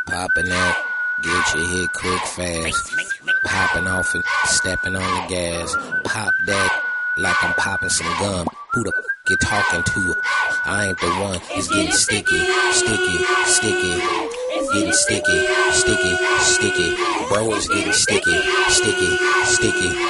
Popping that, get your hit quick fast. Popping off and stepping on the gas. Pop that like I'm popping some gum. Who the you talking to? I ain't the one. It's getting sticky, sticky, sticky. Getting sticky, sticky, sticky. Bro, it's getting sticky, sticky, sticky.